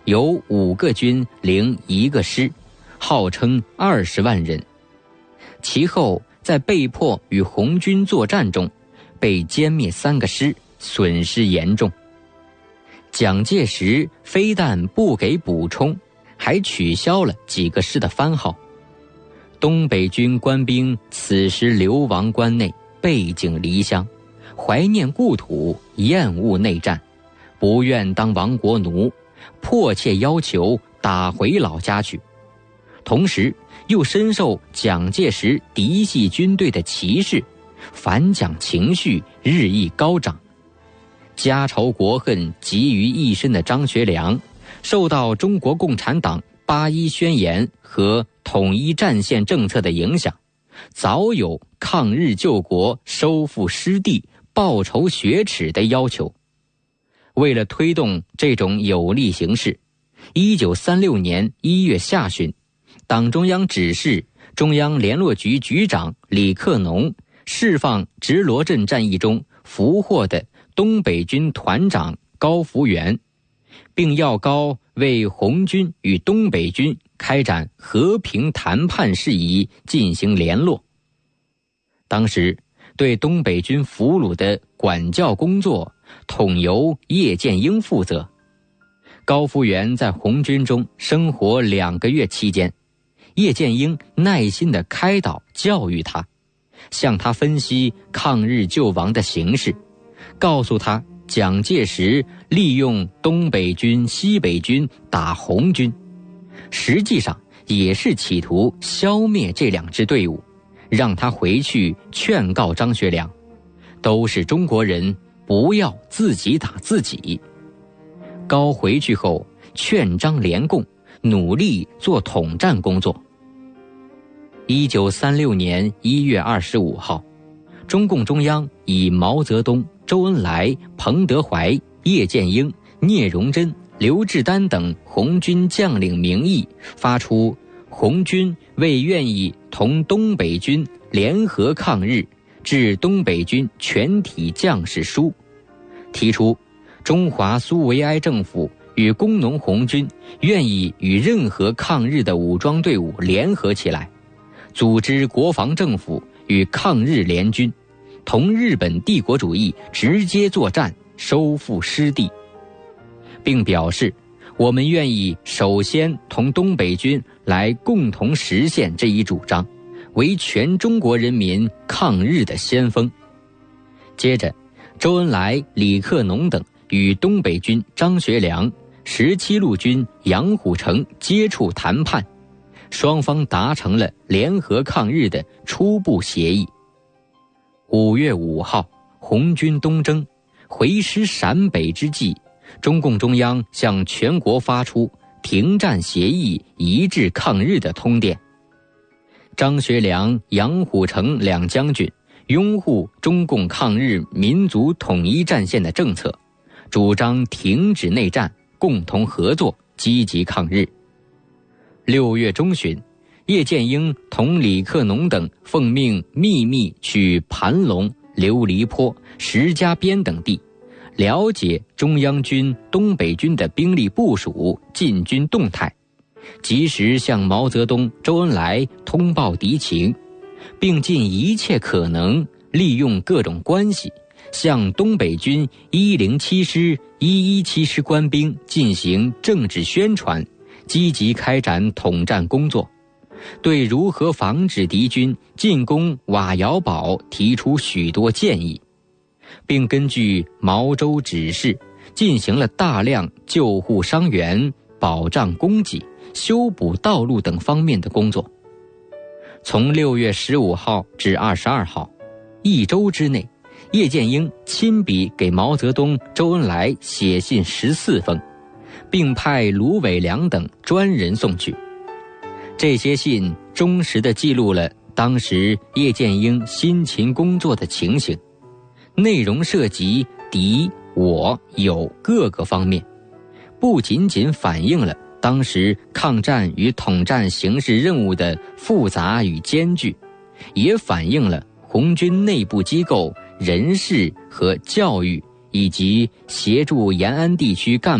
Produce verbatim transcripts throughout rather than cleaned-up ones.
由五个军领一个师，号称二十万人。其后在被迫与红军作战中，被歼灭三个师，损失严重。蒋介石非但不给补充，还取消了几个师的番号。东北军官兵此时流亡关内，背井离乡，怀念故土，厌恶内战，不愿当亡国奴，迫切要求打回老家去。同时又深受蒋介石嫡系军队的歧视，反蒋情绪日益高涨。家仇国恨集于一身的张学良，受到中国共产党八一宣言和统一战线政策的影响，早有抗日救国、收复失地、报仇雪耻的要求。为了推动这种有利形势，一九三六年一月下旬，党中央指示中央联络局局长李克农释放直罗镇战役中俘获的东北军团长高福元，并要高为红军与东北军开展和平谈判事宜进行联络。当时对东北军俘虏的管教工作统由叶剑英负责。高福元在红军中生活两个月期间，叶剑英耐心地开导教育他，向他分析抗日救亡的形势，告诉他蒋介石利用东北军、西北军打红军，实际上也是企图消灭这两支队伍，让他回去劝告张学良，都是中国人，不要自己打自己。高回去后劝张联共，努力做统战工作。一九三六年一月二十五号，中共中央以毛泽东、周恩来、彭德怀、叶剑英、聂荣臻、刘志丹等红军将领名义，发出红军为愿意同东北军联合抗日，致东北军全体将士书，提出中华苏维埃政府与工农红军愿意与任何抗日的武装队伍联合起来，组织国防政府与抗日联军，同日本帝国主义直接作战，收复失地，并表示我们愿意首先同东北军来共同实现这一主张，为全中国人民抗日的先锋。接着周恩来、李克农等与东北军张学良、十七路军杨虎城接触谈判，双方达成了联合抗日的初步协议。五月五号，红军东征，回师陕北之际，中共中央向全国发出停战协议、一致抗日的通电。张学良、杨虎城两将军拥护中共抗日民族统一战线的政策，主张停止内战，共同合作，积极抗日。六月中旬，叶剑英同李克农等奉命秘密去盘龙、琉璃坡、石家边等地，了解中央军、东北军的兵力部署、进军动态，及时向毛泽东、周恩来通报敌情，并尽一切可能利用各种关系，向东北军一零七师、一一七师官兵进行政治宣传，积极开展统战工作，对如何防止敌军进攻瓦窑堡提出许多建议，并根据毛周指示进行了大量救护伤员、保障供给、修补道路等方面的工作。从六月十五号至二十二号，一周之内，叶剑英亲笔给毛泽东、周恩来写信十四封，并派卢伟良等专人送去。这些信忠实地记录了当时叶剑英辛勤工作的情形，内容涉及敌、我、友各个方面，不仅仅反映了当时抗战与统战形势任务的复杂与艰巨，也反映了红军内部机构、人事和教育以及协助延安地区干部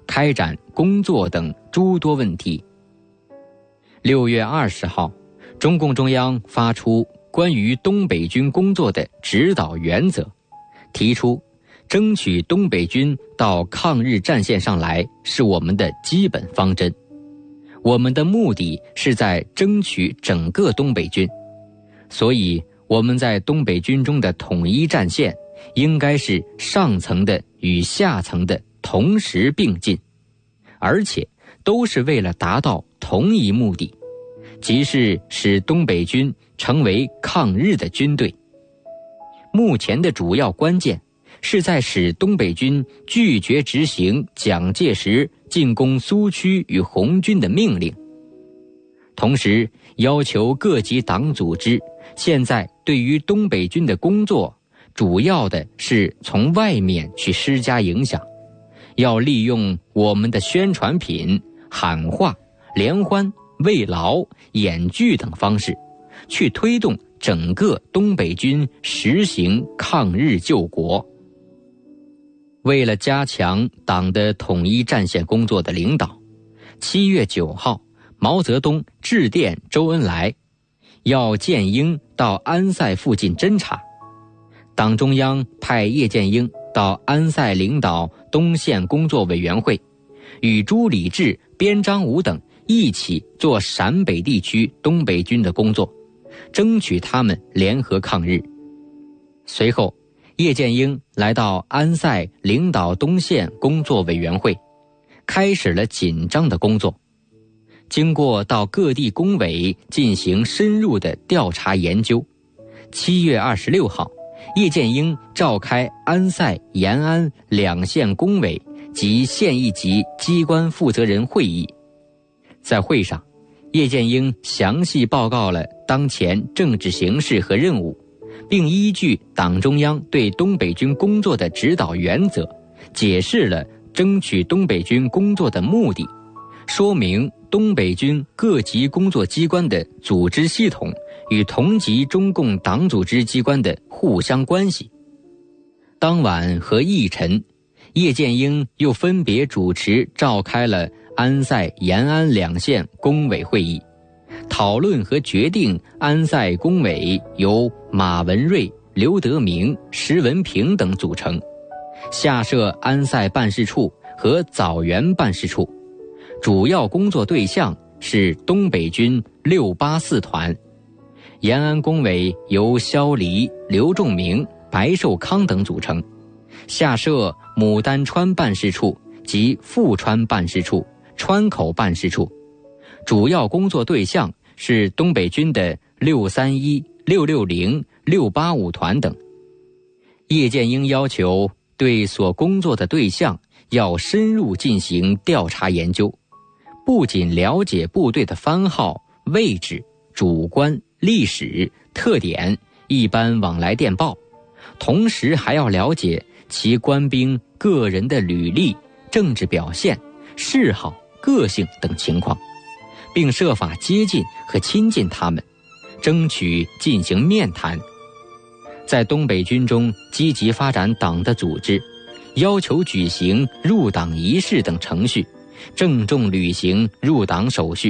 开展工作等诸多问题。六月二十号，中共中央发出关于东北军工作的指导原则，提出争取东北军到抗日战线上来是我们的基本方针。我们的目的是在争取整个东北军，所以我们在东北军中的统一战线应该是上层的与下层的同时并进，而且都是为了达到同一目的，即是使东北军成为抗日的军队。目前的主要关键是在使东北军拒绝执行蒋介石进攻苏区与红军的命令，同时要求各级党组织现在对于东北军的工作主要的是从外面去施加影响，要利用我们的宣传品、喊话、联欢、慰劳、演剧等方式去推动整个东北军实行抗日救国。为了加强党的统一战线工作的领导，七月九号，毛泽东致电周恩来，要建英到安塞附近侦察。党中央派叶剑英到安塞领导东线工作委员会，与朱理治、边章武等一起做陕北地区东北军的工作，争取他们联合抗日。随后，叶剑英来到安塞领导东线工作委员会，开始了紧张的工作。经过到各地工委进行深入的调查研究，七月二十六号，叶剑英召开安塞、延安两县工委及县一级机关负责人会议。在会上，叶剑英详细报告了当前政治形势和任务，并依据党中央对东北军工作的指导原则，解释了争取东北军工作的目的，说明东北军各级工作机关的组织系统与同级中共党组织机关的互相关系。当晚和翌晨，叶剑英又分别主持召开了安塞、延安两县工委会议，讨论和决定安塞工委由马文瑞、刘德明、石文平等组成，下设安塞办事处和枣园办事处，主要工作对象是东北军六八四团。延安工委由萧黎、刘仲明、白寿康等组成，下设牡丹川办事处及富川办事处、川口办事处，主要工作对象是东北军的六三一、六六零、六八五团等。叶剑英要求对所工作的对象要深入进行调查研究，不仅了解部队的番号、位置、主官、历史、特点、一般往来电报，同时还要了解其官兵个人的履历、政治表现、嗜好、个性等情况，并设法接近和亲近他们，争取进行面谈。在东北军中积极发展党的组织，要求举行入党仪式等程序，郑重履行入党手续。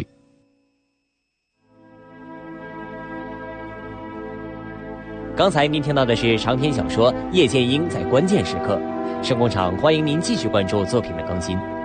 刚才您听到的是长篇小说《叶剑英在关键时刻》，声工厂欢迎您继续关注作品的更新。